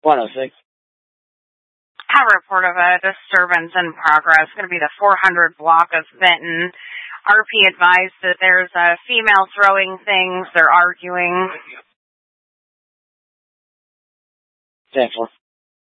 106. A report of a disturbance in progress. Going to be the 400 block of Benton. RP advised that there's a female throwing things. They're arguing. 10-4.